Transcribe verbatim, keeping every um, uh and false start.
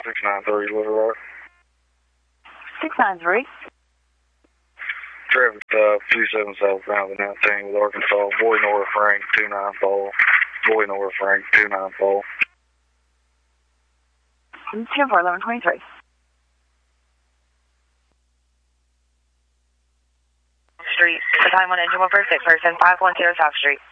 six nine three, Little Rock. six nine three. Traffic stop, two seven southbound of nineteen with Arkansas. Boy North Frank, two nine four. Boy North Frank, two nine four. two four eleven twenty-three. Street. The time on engine one for six person, five one zero South Street.